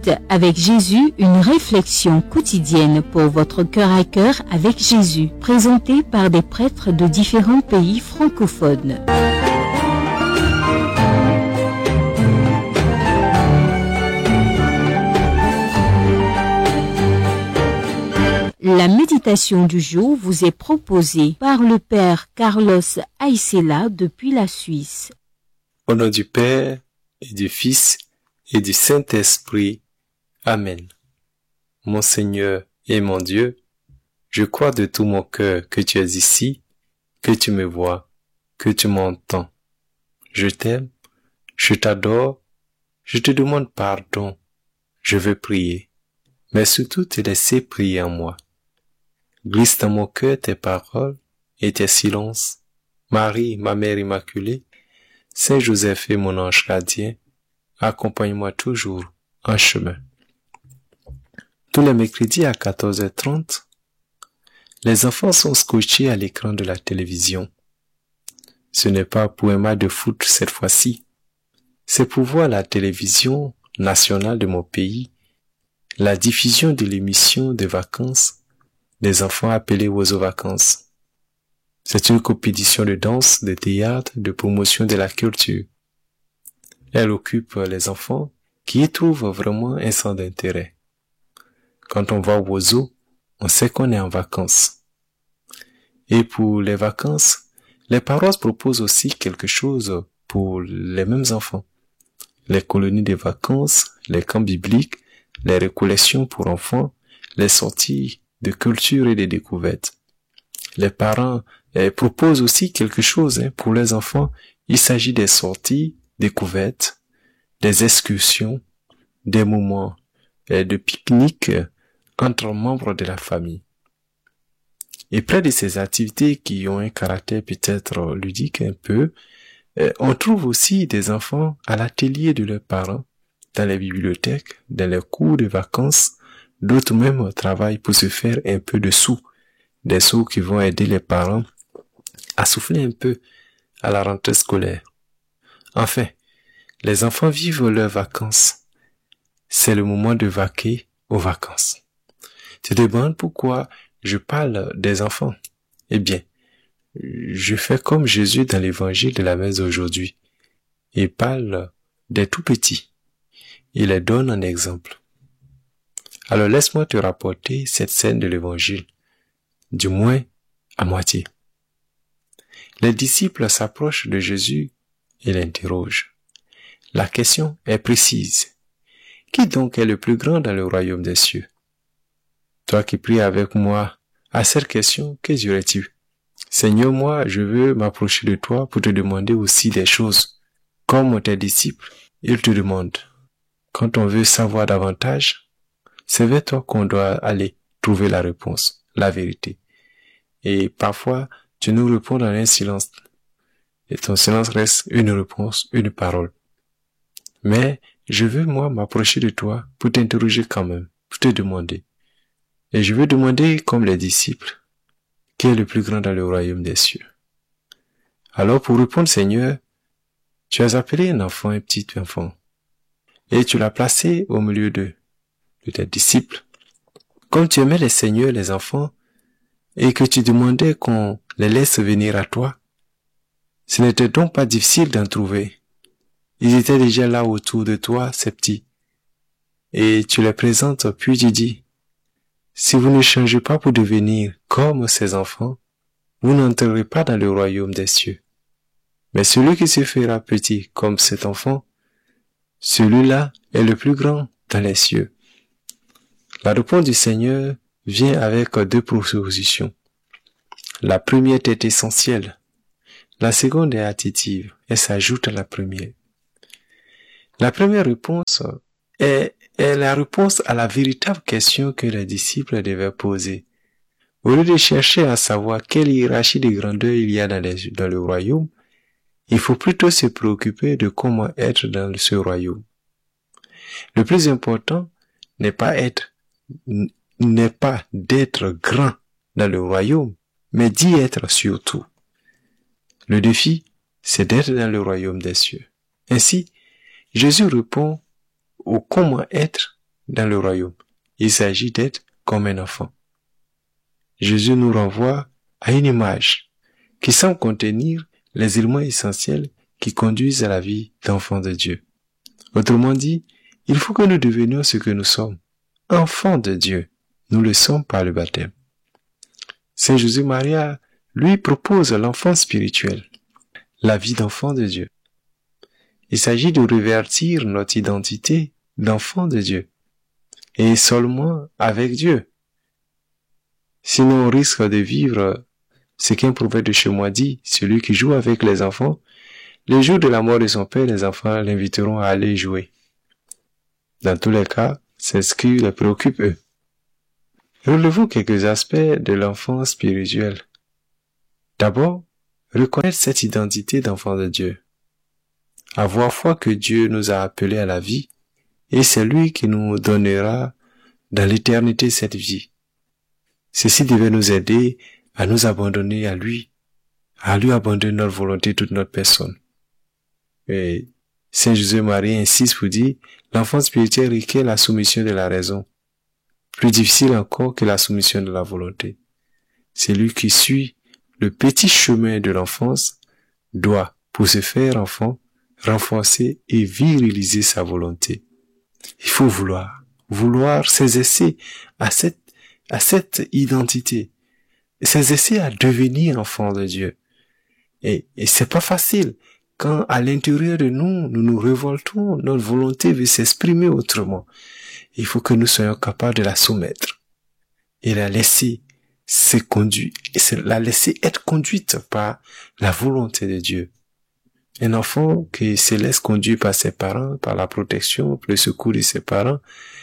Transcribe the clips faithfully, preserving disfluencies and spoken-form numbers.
Minutes avec Jésus, une réflexion quotidienne pour votre cœur à cœur avec Jésus, présentée par des prêtres de différents pays francophones. La méditation du jour vous est proposée par le Père Carlos Aïssela depuis la Suisse. Au nom du Père et du Fils et du Saint-Esprit. Amen. Mon Seigneur et mon Dieu, je crois de tout mon cœur que tu es ici, que tu me vois, que tu m'entends. Je t'aime, je t'adore, je te demande pardon, je veux prier, mais surtout te laisser prier en moi. Glisse dans mon cœur tes paroles et tes silences. Marie, ma mère immaculée, Saint Joseph et mon ange gardien, accompagne-moi toujours en chemin. Tous les mercredis à quatorze heures trente, les enfants sont scotchés à l'écran de la télévision. Ce n'est pas pour un match de foot cette fois-ci. C'est pour voir la télévision nationale de mon pays, la diffusion de l'émission de vacances des enfants appelés aux vacances. C'est une compétition de danse, de théâtre, de promotion de la culture. Elle occupe les enfants qui y trouvent vraiment un centre d'intérêt. Quand on va au zoo, on sait qu'on est en vacances. Et pour les vacances, les paroisses proposent aussi quelque chose pour les mêmes enfants. Les colonies de vacances, les camps bibliques, les récollections pour enfants, les sorties de culture et de découvertes. Les parents eh, proposent aussi quelque chose hein, pour les enfants. Il s'agit des sorties, découvertes, des excursions, des moments eh, de pique-nique entre membres de la famille. Et près de ces activités qui ont un caractère peut-être ludique un peu, eh, on trouve aussi des enfants à l'atelier de leurs parents, dans les bibliothèques, dans les cours de vacances. D'autres même travaillent pour se faire un peu de sous, des sous qui vont aider les parents à souffler un peu à la rentrée scolaire. Enfin, les enfants vivent leurs vacances. C'est le moment de vaquer aux vacances. Tu te demandes pourquoi je parle des enfants? Eh bien, je fais comme Jésus dans l'évangile de la messe aujourd'hui. Il parle des tout petits. Il les donne un exemple. Alors laisse-moi te rapporter cette scène de l'évangile, du moins à moitié. Les disciples s'approchent de Jésus et l'interrogent. La question est précise. Qui donc est le plus grand dans le royaume des cieux? Toi qui pries avec moi, à cette question, que dirais-tu? Seigneur, moi, je veux m'approcher de toi pour te demander aussi des choses. Comme tes disciples, ils te demandent. Quand on veut savoir davantage, c'est vers toi qu'on doit aller trouver la réponse, la vérité. Et parfois, tu nous réponds dans un silence. Et ton silence reste une réponse, une parole. Mais je veux, moi, m'approcher de toi pour t'interroger quand même, pour te demander. Et je veux demander, comme les disciples, qui est le plus grand dans le royaume des cieux. Alors, pour répondre, Seigneur, tu as appelé un enfant, un petit enfant, et tu l'as placé au milieu d'eux, de tes disciples. Comme tu aimais les seigneurs, les enfants, et que tu demandais qu'on les laisse venir à toi, ce n'était donc pas difficile d'en trouver. Ils étaient déjà là autour de toi, ces petits. Et tu les présentes, puis tu dis, si vous ne changez pas pour devenir comme ces enfants, vous n'entrerez pas dans le royaume des cieux. Mais celui qui se fera petit comme cet enfant, celui-là est le plus grand dans les cieux. La réponse du Seigneur vient avec deux propositions. La première est essentielle. La seconde est additive et s'ajoute à la première. La première réponse est, est la réponse à la véritable question que les disciples devaient poser. Au lieu de chercher à savoir quelle hiérarchie de grandeur il y a dans, les, dans le royaume, il faut plutôt se préoccuper de comment être dans ce royaume. Le plus important n'est pas être n'est pas d'être grand dans le royaume, mais d'y être surtout. Le défi, c'est d'être dans le royaume des cieux. Ainsi, Jésus répond au comment être dans le royaume. Il s'agit d'être comme un enfant. Jésus nous renvoie à une image qui semble contenir les éléments essentiels qui conduisent à la vie d'enfant de Dieu. Autrement dit, il faut que nous devenions ce que nous sommes, enfants de Dieu. Nous le sommes par le baptême. Saint Jésus-Maria, lui, propose l'enfant spirituel, la vie d'enfant de Dieu. Il s'agit de revertir notre identité d'enfant de Dieu, et seulement avec Dieu. Sinon, on risque de vivre ce qu'un prophète de chez moi dit, celui qui joue avec les enfants, le jour de la mort de son père, les enfants l'inviteront à aller jouer. Dans tous les cas, c'est ce qui les préoccupe eux. Relevons quelques aspects de l'enfant spirituel. D'abord, reconnaître cette identité d'enfant de Dieu. Avoir foi que Dieu nous a appelés à la vie, et c'est lui qui nous donnera dans l'éternité cette vie. Ceci devait nous aider à nous abandonner à lui, à lui abandonner notre volonté, toute notre personne. Et Saint Jésus-Marie insiste pour dire, l'enfant spirituel requiert la soumission de la raison, plus difficile encore que la soumission de la volonté. Celui qui suit le petit chemin de l'enfance doit, pour se faire enfant, renforcer et viriliser sa volonté. Il faut vouloir, vouloir s'exercer à cette, à cette identité, s'exercer à devenir enfant de Dieu. Et, et c'est pas facile. Quand à l'intérieur de nous, nous nous révoltons, notre volonté veut s'exprimer autrement. Il faut que nous soyons capables de la soumettre et la laisser se conduire, et la laisser être conduite par la volonté de Dieu. Un enfant qui se laisse conduire par ses parents, par la protection, par le secours de ses parents,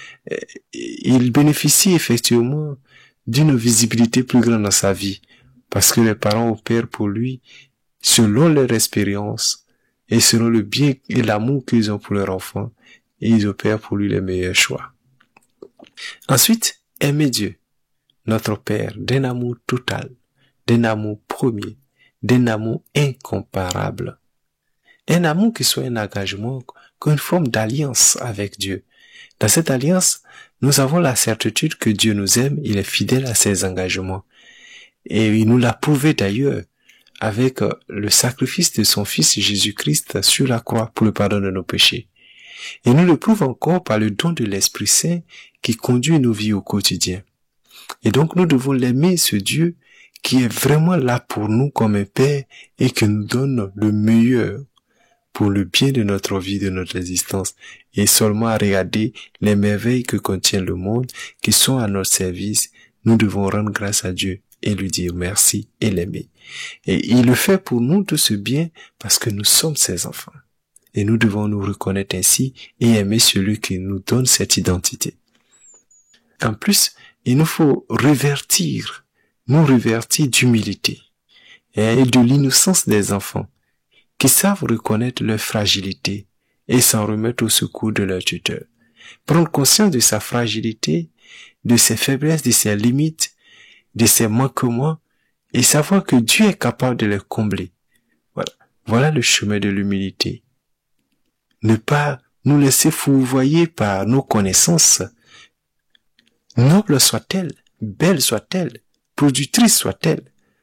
il bénéficie effectivement d'une visibilité plus grande dans sa vie, parce que les parents opèrent pour lui selon leur expérience et selon le bien et l'amour qu'ils ont pour leur enfant, et ils opèrent pour lui les meilleurs choix. Ensuite, aimer Dieu, notre Père, d'un amour total, d'un amour premier, d'un amour incomparable. Un amour qui soit un engagement, qu'une forme d'alliance avec Dieu. Dans cette alliance, nous avons la certitude que Dieu nous aime, il est fidèle à ses engagements. Et il nous l'a prouvé d'ailleurs avec le sacrifice de son Fils Jésus-Christ sur la croix pour le pardon de nos péchés. Et nous le prouve encore par le don de l'Esprit Saint qui conduit nos vies au quotidien. Et donc nous devons l'aimer, ce Dieu qui est vraiment là pour nous comme un Père et qui nous donne le meilleur pour le bien de notre vie, de notre existence, et seulement à regarder les merveilles que contient le monde, qui sont à notre service. Nous devons rendre grâce à Dieu et lui dire merci et l'aimer. Et il le fait pour nous tout ce bien parce que nous sommes ses enfants. Et nous devons nous reconnaître ainsi et aimer celui qui nous donne cette identité. En plus, il nous faut revertir, nous revertir d'humilité et de l'innocence des enfants qui savent reconnaître leur fragilité et s'en remettre au secours de leur tuteur. Prendre conscience de sa fragilité, de ses faiblesses, de ses limites, de ses manquements, et savoir que Dieu est capable de les combler. Voilà. Voilà le chemin de l'humilité. Ne pas nous laisser fourvoyer par nos connaissances. Nobles soient-elles, belles soient-elles, productrices soient-elles.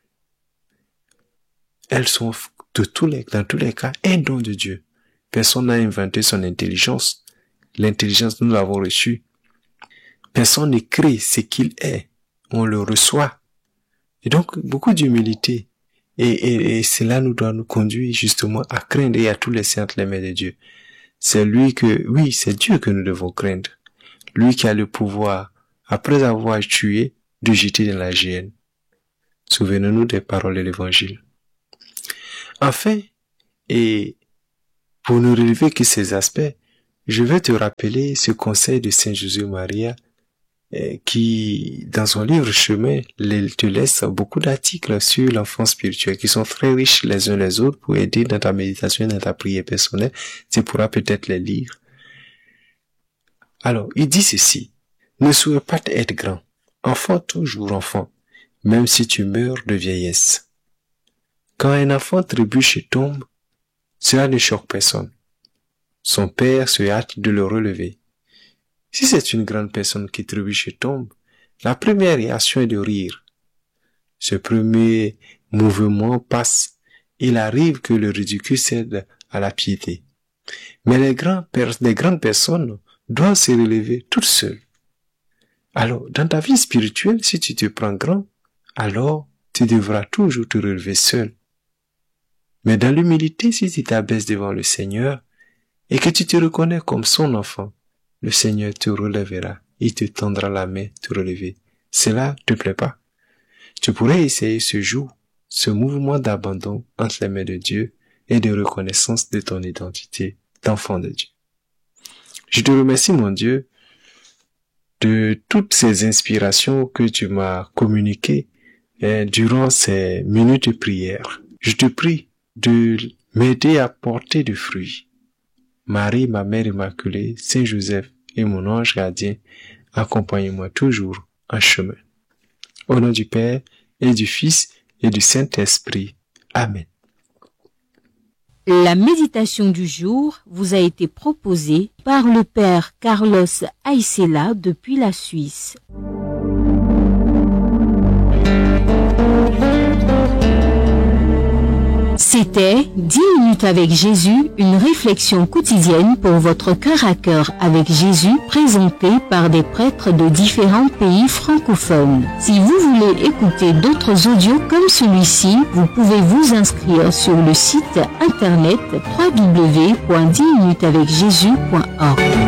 Elles sont de tous les, dans tous les cas, un don de Dieu. Personne n'a inventé son intelligence. L'intelligence, nous l'avons reçue. Personne ne crée ce qu'il est. On le reçoit. Et donc, beaucoup d'humilité. Et, et, et cela nous doit nous conduire justement à craindre et à tous les saints les mains de Dieu. C'est lui que, oui, c'est Dieu que nous devons craindre. Lui qui a le pouvoir, après avoir tué, de jeter dans la géhenne. Souvenons-nous des paroles de l'Évangile. Enfin, et pour ne relever que ces aspects, je vais te rappeler ce conseil de Saint Jésus-Maria eh, qui, dans son livre Chemin, te laisse beaucoup d'articles sur l'enfant spirituel qui sont très riches les uns les autres pour aider dans ta méditation et dans ta prière personnelle. Tu pourras peut-être les lire. Alors, il dit ceci. Ne souhaite pas être grand. Enfant toujours enfant, même si tu meurs de vieillesse. Quand un enfant trébuche et tombe, cela ne choque personne. Son père se hâte de le relever. Si c'est une grande personne qui trébuche et tombe, la première réaction est de rire. Ce premier mouvement passe. Il arrive que le ridicule cède à la piété. Mais les, grands, les grandes personnes doivent se relever toutes seules. Alors, dans ta vie spirituelle, si tu te prends grand, alors tu devras toujours te relever seul. Mais dans l'humilité, si tu t'abaisses devant le Seigneur et que tu te reconnais comme son enfant, le Seigneur te relèvera. Il te tendra la main te relever. Cela te plaît pas? Tu pourrais essayer ce jour, ce mouvement d'abandon entre les mains de Dieu et de reconnaissance de ton identité d'enfant de Dieu. Je te remercie, mon Dieu, de toutes ces inspirations que tu m'as communiquées eh, durant ces minutes de prière. Je te prie de m'aider à porter du fruit. Marie, ma mère immaculée, Saint Joseph et mon ange gardien, accompagnez-moi toujours en chemin. Au nom du Père et du Fils et du Saint-Esprit. Amen. La méditation du jour vous a été proposée par le Père Carlos Aïssela depuis la Suisse. C'était dix minutes avec Jésus, une réflexion quotidienne pour votre cœur à cœur avec Jésus, présentée par des prêtres de différents pays francophones. Si vous voulez écouter d'autres audios comme celui-ci, vous pouvez vous inscrire sur le site internet w w w point dix minutes avec jésus point org.